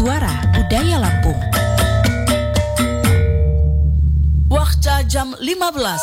Suara Budaya Lampung. Waktu jam 15.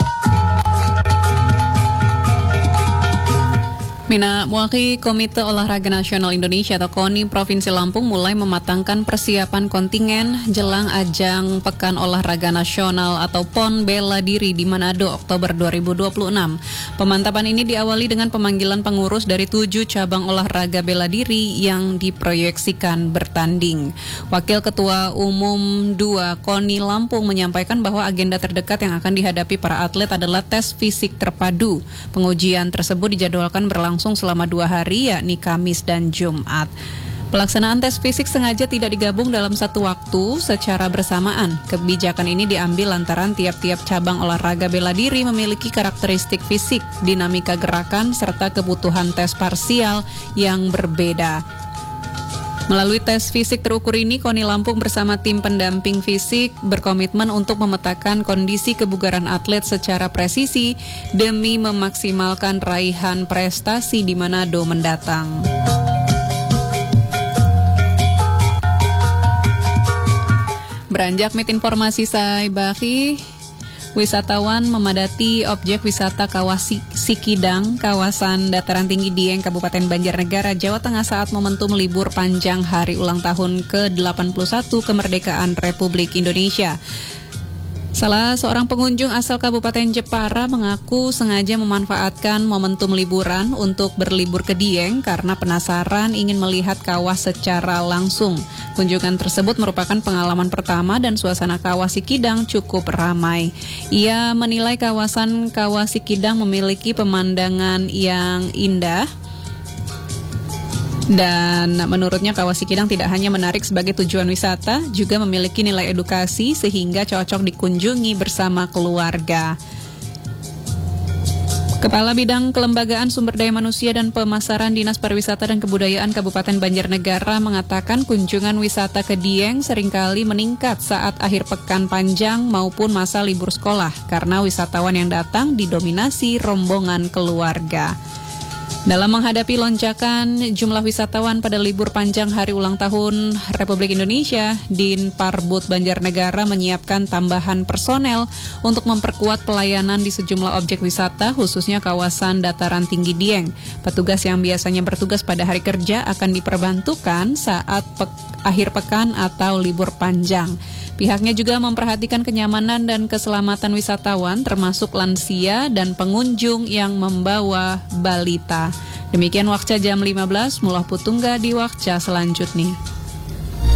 Mina Muaki Komite Olahraga Nasional Indonesia atau KONI Provinsi Lampung mulai mematangkan persiapan kontingen jelang ajang Pekan Olahraga Nasional atau PON Bela Diri di Manado Oktober 2026. Pemantapan ini diawali dengan pemanggilan pengurus dari 7 cabang olahraga bela diri yang diproyeksikan bertanding. Wakil Ketua Umum 2 KONI Lampung menyampaikan bahwa agenda terdekat yang akan dihadapi para atlet adalah tes fisik terpadu. Pengujian tersebut dijadwalkan berlangsung selama 2 hari, yakni Kamis dan Jumat. Pelaksanaan tes fisik sengaja tidak digabung dalam satu waktu secara bersamaan. Kebijakan ini diambil lantaran tiap-tiap cabang olahraga bela diri memiliki karakteristik fisik, dinamika gerakan, serta kebutuhan tes parsial yang berbeda. Melalui tes fisik terukur ini, KONI Lampung bersama tim pendamping fisik berkomitmen untuk memetakan kondisi kebugaran atlet secara presisi demi memaksimalkan raihan prestasi di Manado mendatang. Beranjak mit informasi saya Baki. Wisatawan memadati objek wisata Kawah Sikidang, kawasan dataran tinggi Dieng, Kabupaten Banjarnegara, Jawa Tengah saat momentum libur panjang hari ulang tahun ke-81 kemerdekaan Republik Indonesia. Salah seorang pengunjung asal Kabupaten Jepara mengaku sengaja memanfaatkan momentum liburan untuk berlibur ke Dieng karena penasaran ingin melihat kawah secara langsung. Kunjungan tersebut merupakan pengalaman pertama dan suasana Kawah Sikidang cukup ramai. Ia menilai kawasan Kawah Sikidang memiliki pemandangan yang indah. Dan menurutnya Kawah Sikidang tidak hanya menarik sebagai tujuan wisata, juga memiliki nilai edukasi sehingga cocok dikunjungi bersama keluarga. Kepala Bidang Kelembagaan Sumber Daya Manusia dan Pemasaran Dinas Pariwisata dan Kebudayaan Kabupaten Banjarnegara mengatakan kunjungan wisata ke Dieng seringkali meningkat saat akhir pekan panjang maupun masa libur sekolah karena wisatawan yang datang didominasi rombongan keluarga. Dalam menghadapi lonjakan jumlah wisatawan pada libur panjang hari ulang tahun Republik Indonesia, Dinparbud Banjarnegara menyiapkan tambahan personel untuk memperkuat pelayanan di sejumlah objek wisata, khususnya kawasan dataran tinggi Dieng. Petugas yang biasanya bertugas pada hari kerja akan diperbantukan saat akhir pekan atau libur panjang. Pihaknya juga memperhatikan kenyamanan dan keselamatan wisatawan termasuk lansia dan pengunjung yang membawa balita. Demikian Wakca jam 15, Mulah Putungga di Wakca selanjutnya.